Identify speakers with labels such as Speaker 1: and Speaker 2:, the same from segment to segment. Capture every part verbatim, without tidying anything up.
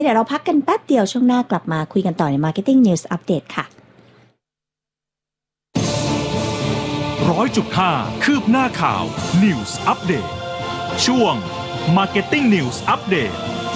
Speaker 1: เดี๋ยวเราพักกันแป๊บเดียวช่วงหน้ากลับมาคุยกันต่อใน Marketing News Update ค่ะ
Speaker 2: ร้อยจุดห้าคืบหน้าข่าว News Update ช่วง Marketing News Update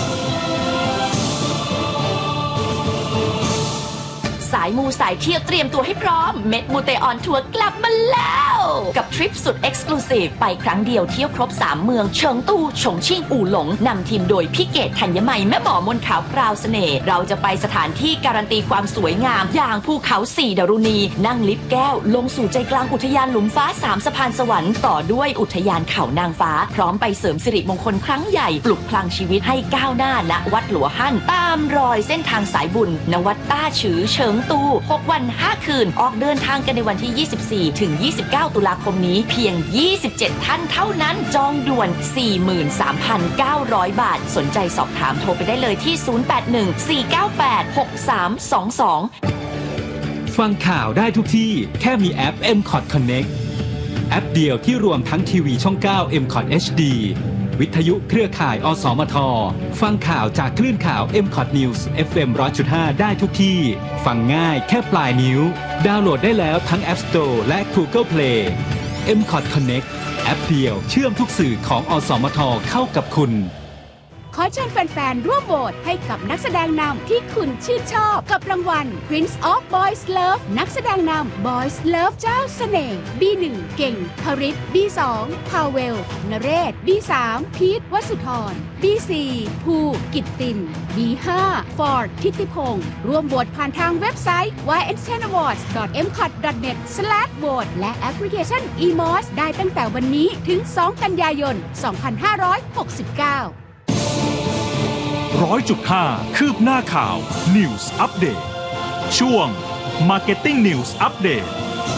Speaker 3: สายมูสายเที่ยวเตรียมตัวให้พร้อมเม็ดมูเตออนทัวร์กลับมาแล้วกับทริปสุดเอ็กซ์คลูซีฟไปครั้งเดียวเที่ยวครบสามเมืองเฉิงตูฉงชิ่งอู่หลงนำทีมโดยพี่เกตธัญมัยแม่หมอมนขาวพราวเสน่ห์เราจะไปสถานที่การันตีความสวยงามอย่างภูเขาสี่ดารุณีนั่งลิฟต์แก้วลงสู่ใจกลางอุทยานหลุมฟ้าสามสะพานสวรรค์ต่อด้วยอุทยานเขานางฟ้าพร้อมไปเสริมสิริมงคลครั้งใหญ่ปลุกพลังชีวิตให้ก้าวหน้าณวัดหลัวฮั่นตามรอยเส้นทางสายบุญณวัดต้าฉือเฉิงตูหกวันห้าคืนออกเดินทางกันในวันที่ยี่สิบสี่ถึงยี่สิบเก้าตุลาคมนี้เพียงยี่สิบเจ็ดท่านเท่านั้นจองด่วน สี่หมื่นสามพันเก้าร้อย บาทสนใจสอบถามโทรไปได้เลยที่ศูนย์ แปด หนึ่ง สี่ เก้า แปด หก สาม สอง สอง
Speaker 4: ฟังข่าวได้ทุกที่แค่มีแอป เอ็ม คอท Connect แอปเดียวที่รวมทั้งทีวีช่องเก้า เอ็ม คอท เอช ดี วิทยุเครือข่าย อสมท ฟังข่าวจากคลื่นข่าว เอ็ม คอท News เอฟ เอ็ม หนึ่งร้อยจุดห้า ได้ทุกที่ฟังง่ายแค่ปลายนิ้วดาวน์โหลดได้แล้วทั้ง App Store และ Google Play เอ็ม คอท Connect แอปเดียวเชื่อมทุกสื่อของอสมทเข้ากับคุณ
Speaker 5: ขอเชิญแฟนๆร่วมโหวตให้กับนักแสดงนำที่คุณชื่นชอบกับรางวัล Prince of Boys Love นักแสดงนำ Boys Love เจ้าเสน่ห์ บี หนึ่ง เก่งพริต บี สอง พาเวล นเรศ บี สาม พีท วสุธร บี สี่ ภูกิตติน บี ห้า ฟอร์ด ทิติพงศ์ร่วมโหวตผ่านทางเว็บไซต์ วาย เอ็น เท็น อวอร์ดส์ ดอท เอ็ม คอท ดอท เน็ต สแลช โหวต และแอปพลิเคชัน อี มอส ได้ตั้งแต่วันนี้ถึง สอง กันยายน สองพันห้าร้อยหกสิบเก้า
Speaker 2: ร้อยจุดห้าคืบหน้าข่าว News Update ช่วง Marketing News Update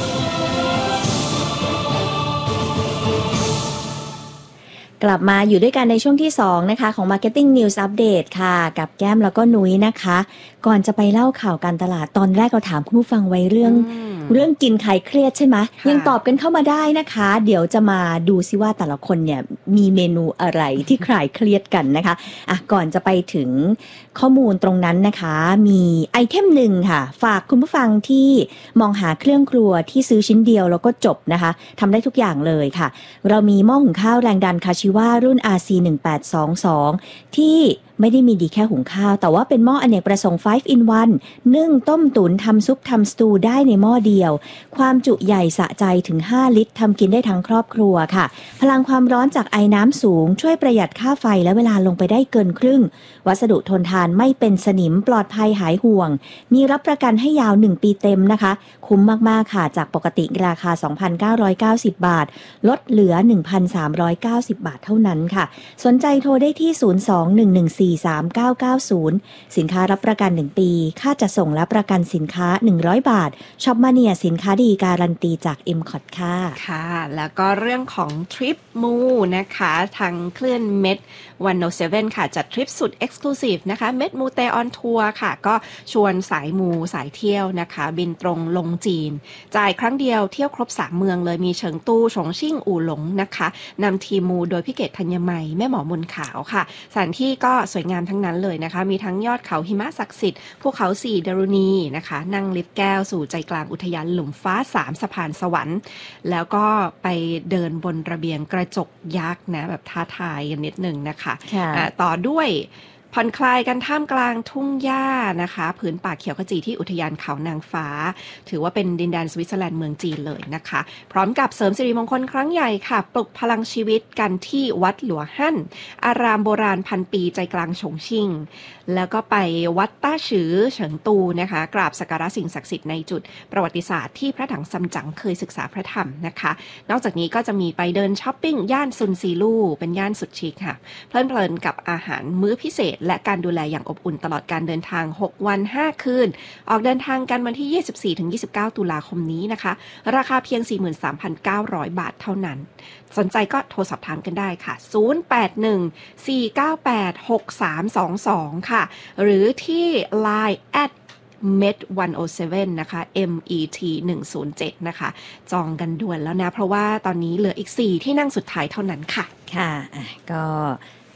Speaker 1: กลับมาอยู่ด้วยกันในช่วงที่สองนะคะของ Marketing News Update ค่ะกับแก้มแล้วก็นุ้ยนะคะก่อนจะไปเล่าข่าวการตลาดตอนแรกเราถามคุณผู้ฟังไว้เรื่องเรื่องกินใครเครียดใช่ไหมยังตอบกันเข้ามาได้นะคะเดี๋ยวจะมาดูซิว่าแต่ละคนเนี่ยมีเมนูอะไรที่คลายเครียดกันนะคะอ่ะก่อนจะไปถึงข้อมูลตรงนั้นนะคะมีไอเทมหนึ่งค่ะฝากคุณผู้ฟังที่มองหาเครื่องครัวที่ซื้อชิ้นเดียวแล้วก็จบนะคะทำได้ทุกอย่างเลยค่ะเรามีหม้อหุงข้าวแรงดันคาชิวารุ่น อาร์ ซี หนึ่งแปดสองสอง ที่ไม่ได้มีดีแค่หุงข้าวแต่ว่าเป็นหม้ออเนกประสงค์ ไฟว์ อิน วัน นึ่งต้มตุ๋นทำซุปทำสตูได้ในหม้อเดียวความจุใหญ่สะใจถึงห้าลิตรทำกินได้ทั้งครอบครัวค่ะพลังความร้อนจากไอน้ำสูงช่วยประหยัดค่าไฟและเวลาลงไปได้เกินครึ่งวัสดุทนทานไม่เป็นสนิมปลอดภัยหายห่วงมีรับประกันให้ยาวหนึ่งปีเต็มนะคะคุ้มมากๆค่ะจากปกติราคา สองพันเก้าร้อยเก้าสิบ บาทลดเหลือ หนึ่งพันสามร้อยเก้าสิบ บาทเท่านั้นค่ะสนใจโทรได้ที่ศูนย์ สอง หนึ่ง หนึ่ง สี่ สาม เก้า เก้า ศูนย์สินค้ารับประกันหนึ่งปีค่าจัดส่งและประกันสินค้าหนึ่งร้อยบาทช็อปมาเนียสินค้าดีการันตีจาก เอ็ม คอท ค่ะ
Speaker 6: ค่ะแล้วก็เรื่องของทริปมูนะคะทางคลื่นเม็ดหนึ่งศูนย์เจ็ดค่ะจัดทริปสุด Exclusive นะคะเม็ดมูเตออนทัวร์ค่ะก็ชวนสายมูสายเที่ยวนะคะบินตรงลงจีนจ่ายครั้งเดียวเที่ยวครบสามเมืองเลยมีเฉิงตูฉงชิ่งอู่หลงนะคะนำทีมมูโดยพี่เกตธัญมัยแม่หมอมนขาวค่ะสถานที่ก็สวยงามทั้งนั้นเลยนะคะมีทั้งยอดเขาหิมะศักดิ์สิทธิ์ภูเขาสี่ดารุณีนะคะนั่งลิฟต์แก้วสู่ใจกลางอุทยานหลุมฟ้าสามสะพานสวรรค์แล้วก็ไปเดินบนระเบียงกระจกยักษ์นะแบบท้าทายกันนิดนึงนะคะต่อด้วยผ่อนคลายกันท่ามกลางทุ่งหญ้านะคะผืนป่าเขียวขจีที่อุทยานเขานางฟ้าถือว่าเป็นดินแดนสวิตเซอร์แลนด์เมืองจีนเลยนะคะพร้อมกับเสริมสิริมงคลครั้งใหญ่ค่ะปลุกพลังชีวิตกันที่วัดหลัวฮั่นอารามโบราณพันปีใจกลางฉงชิ่งแล้วก็ไปวัดต้าฉือเฉิงตูนะคะกราบสักการะสิ่งศักดิ์สิทธิ์ในจุดประวัติศาสตร์ที่พระถังซัมจั๋งเคยศึกษาพระธรรมนะคะนอกจากนี้ก็จะมีไปเดินช้อปปิ้งย่านซุนซีลู่เป็นย่านสุดชิคค่ะเพลินเพลินกับอาหารมื้อพิเศษและการดูแลอย่างอบอุ่นตลอดการเดินทางหกวันห้าคืนออกเดินทางกันวันที่ ยี่สิบสี่ถึงยี่สิบเก้า ตุลาคมนี้นะคะราคาเพียง สี่หมื่นสามพันเก้าร้อย บาทเท่านั้นสนใจก็โทรสอบถามกันได้ค่ะศูนย์ แปด หนึ่ง สี่ เก้า แปด หก สาม สอง สองค่ะหรือที่ ไลน์ แอท เม็ด หนึ่งศูนย์เจ็ดนะคะ เอ็ม อี ที หนึ่งศูนย์เจ็ดนะคะจองกันด่วนแล้วนะเพราะว่าตอนนี้เหลืออีกสี่ที่นั่งสุดท้ายเท่านั้นค่ะ
Speaker 1: ค่ะก็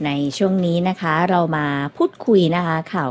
Speaker 1: ในช่วงนี้นะคะเรามาพูดคุยนะคะข่าว